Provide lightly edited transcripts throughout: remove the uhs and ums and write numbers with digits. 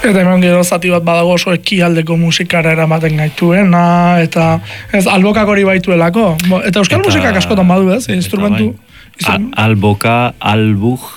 Eta hemen gero zati bat badago oso ekialdeko musikara eramaten gaituena, eta ez albokak hori baituelako. Eta euskal musikak askotan badu, ez? Instrumentu. Alboka, albuk.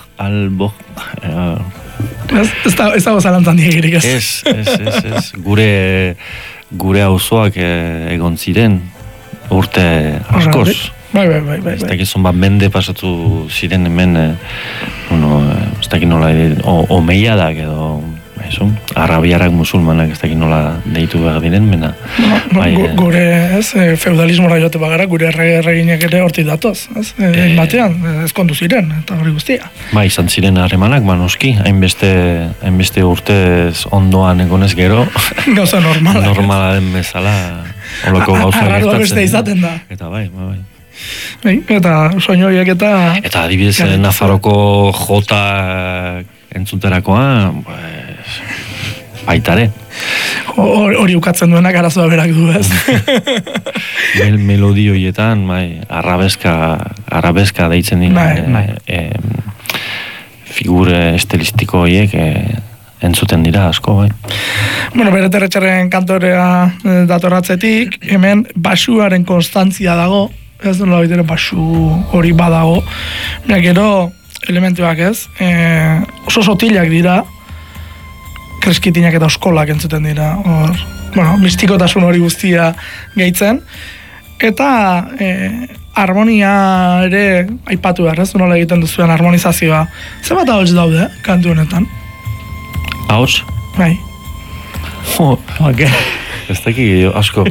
Ez dago zalantzan diegirik, ez? Ez. Gure auzoak egon ziren urte askoz. Bai. Ez dakizun bat mende pasatu ziren hemen, ez dakit nola, omeiadak edo, arabiarak musulmanak ez dakit nola deitu behar diren, mena. Gure, ez, feudalismora joate bagara, gure erreginek ere hortik datoz, ez? Batean, ez kondu ziren, eta hori guztia. Izan ziren harremanak, noski, hainbeste urtez ondoan egonez gero. Gauza normala. Normala den bezala, holako gauza gertatzen. Arraro beste izaten da. Eta bai. Eta soinu horiek eta... Eta adibidez, Nafarroko jota entzuterakoa, baitare. Hori ukatzen duenak arazoa berak du, ez? Melodi horietan, arabeska deitzen dira, figure estilistiko horiek entzuten dira asko, bai. Bere Terretxerren kantorea datorratzetik, hemen basuaren konstantzia dago, ez nola baitere basu hori badago, gero elementuak ez, oso sotilak dira, kreskitinak eta oskolak entzuten dira, mistikotasun hori guztia gehitzen, eta harmonia ere aipatu behar, ez nola egiten duzuen harmonizazioa. Zer bat ahots daude, kantu honetan? Ahots? Bai. Ez daki, asko.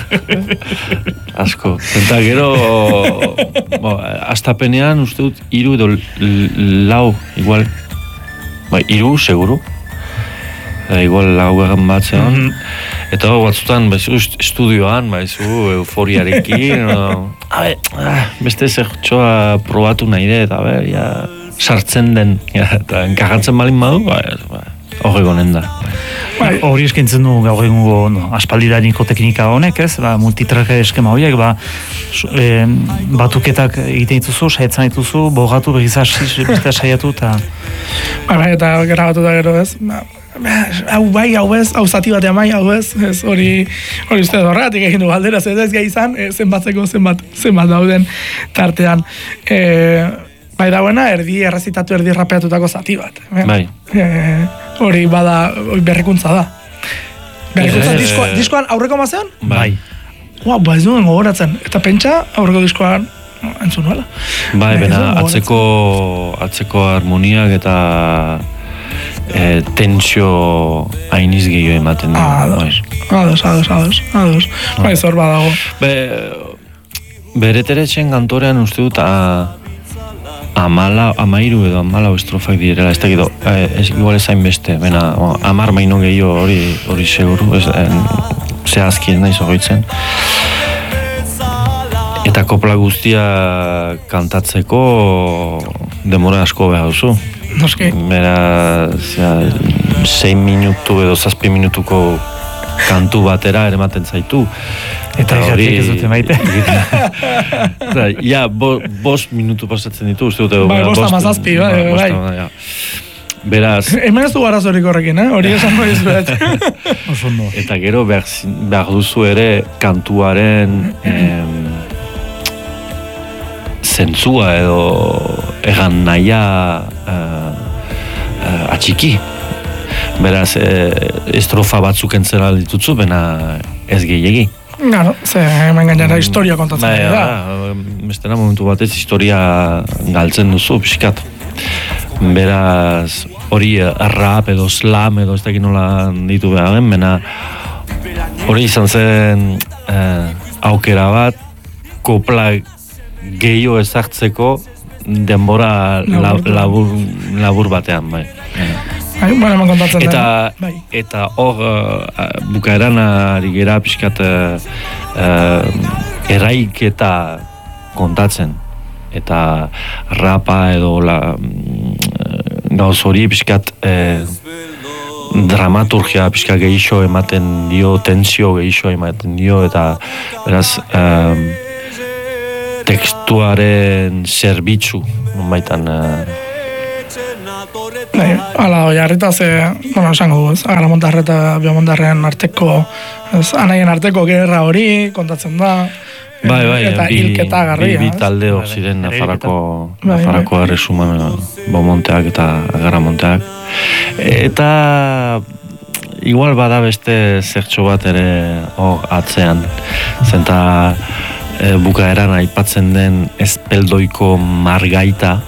Eta gero, astapenean, uste dut, 3 edo 4, igual. 3, seguru. Igual 4 batzean. Eta batzutan, estudioan, euforiarekin. Beste zertxoa probatu nahi de, eta sartzen den, eta enkajatzen balin badu, hori gonen da. Hori eskentzen du gaur egungo aspaldidarinko teknika honek, ez? Multitrake eskema horiek, batuketak egiten dituzu, saietzen dituzu, bogatu begizasi, saiatu, eta... Eta grabatu da gero, ez? Hau ez, hau zati batean hau ez, hori uste horregatik egin du galdera, ez gai izan, zenbatzeko zenbat dauden tartean. Bai dauena, errezitatu, erdi rapeatutako zati bat. Bai. Hori bada, berrikuntza da. Berrikuntza diskoan aurreko mazean? Bai. Ez duen gogoratzen. Eta pentsa aurreko diskoan entzun nuela. Bai, bena, atzeko harmoniak eta tensio hainiz gehiago ematen dira. Ados. Bai, zor badago. Bere Terretxen kantorean uste dut 13 edo 14 estrofak direla, ez dakido, igual ezain beste, 10 maino gehiago hori seguru, zehazki ez nahiz horretzen. Eta kopla guztia kantatzeko demora asko behar duzu. Noski. Bera, 6 minutu edo 7 minutuko kantu batera erematen zaitu. Eta hori ez dute maite. Bost minutu pasatzen ditu, uste dute. Bost amazazpi, bai. Beraz... Hemen ez du arazorik horrekin, hori esan bai zuet. Eta gero behar duzu ere kantuaren zentzua edo egan nahia atxiki. Beraz, estrofa batzuk entzera ditutzu, bena ez gehiagi. Garo, hemen gainera historia kontatzen da. Bestena momentu batez historia galtzen duzu, pixkat. Beraz, hori rap edo slam edo ez dakit nola ditu behar den, bena hori izan zen aukera bat, kopla gehiago ezartzeko denbora labur batean, bai. Eta hor bukaeran ari gera pixkat erraiketa kontatzen. Eta rapa edo gauz hori pixkat dramaturgia pixkat gehixo ematen dio, tensio gehixo ematen dio, eta beraz tekstuaren zerbitzu, baitan Hala, jarrita bueno, esango du, Agaramondarra eta Biomondarren arteko, anaien arteko gerra hori, kontatzen da. Bai, eta hilketa garria. Bi taldeok ziren Nafarrako erresuman Bomonteak eta Agaramonteak. Eta igual bada beste zertxo bat ere atzean. Zenta bukaeran aipatzen den espeldoiko margaita,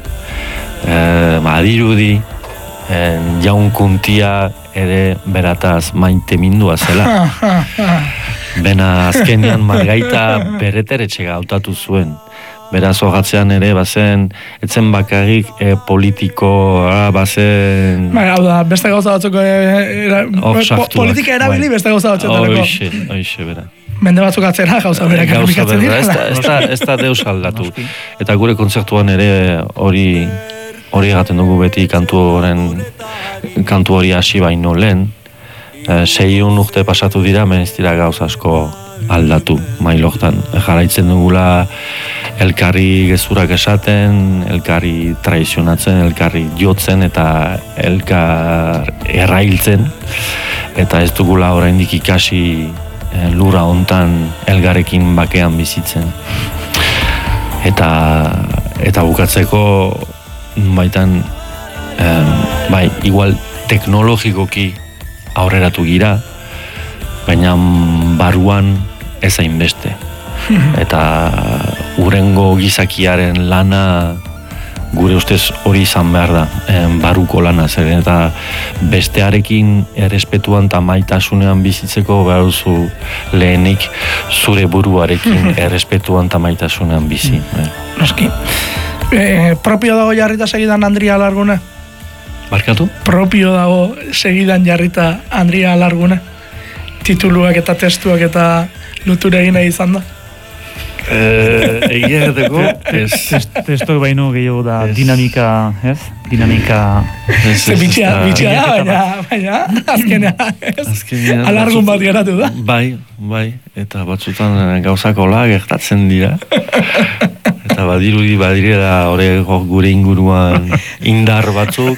adirudi, jaunkuntia ere berataz maite mindua zela. Bena azkenean margaita bereteretxega hautatu zuen. Beraz hogatzean ere bazen, etzen bakarrik politikoa bazen... Hau da, beste gauza batzuk politika erabili beste gauza batzuk. Hoixe, bera. Mende batzuk atzera gauza berak errepikatzen dira. Ez da deus aldatu. Eta gure kontzertuan ere hori egaten dugu beti kantu hori hasi baino lehen. 6 urte pasatu dira, ez dira gauza asko aldatu mailortan. Jarraitzen dugula elkarri gezurak esaten, elkarri traizionatzen, elkarri jotzen eta elkar errailtzen. Eta ez dugula oraindik ikasi lura hontan elgarrekin bakean bizitzen. Eta bukatzeko baitan igual teknologikoki aurreratu gira, baina baruan ez hainbeste. Eta urengo gizakiaren lana gure ustez hori izan behar da, baruko lana zer, eta bestearekin errespetuan eta maitasunean bizitzeko behar duzu lehenik zure buruarekin errespetuan eta maitasunean bizi. Noski. Propio dago jarrita segidan Andria Alargune? Barkatu? Propio dago segidan jarrita Andria Alargune? Tituluak eta testuak eta lutura egin nahi izan da? Egia gateko testuak baino gehiago da dinamika, ez? Dinamika... Bitxia da, baina azkenean, ez? Alargun bat geratu da. Bai, eta batzutan gauzakola gertatzen dira. Eta badirela gure inguruan indar batzuk.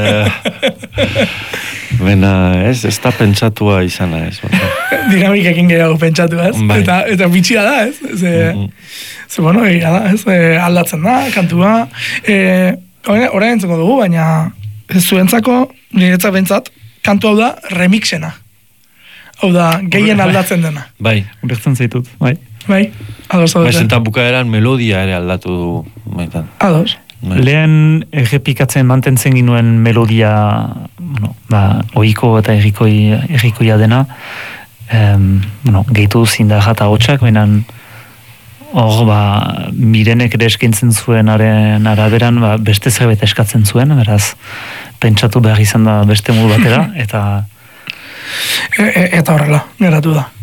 Bena, ez da pentsatua izana, ez? Dinamikekin gehiago pentsatu, ez? Eta bitxia da, ez? Bueno, aldatzen da, kantua. Orain entzuko dugu, baina zuentzako, niretzat bentsat, kantu hau da remixena. Hau da, gehien aldatzen dena. Bai. Urektzen zaitut, bai. Bai, ados. Eta bukaeran melodia ere aldatu du, baitan. Ados. Lehen errepikatzen mantentzen ginuen melodia, ohiko eta errikoia dena, gehitu zinda jata hotxak, benen hor, Mirenek ere eskintzen zuenaren araberan, beste zerbait eskatzen zuen, beraz, pentsatu behar izan da beste modu batera, eta horrela, geratu da.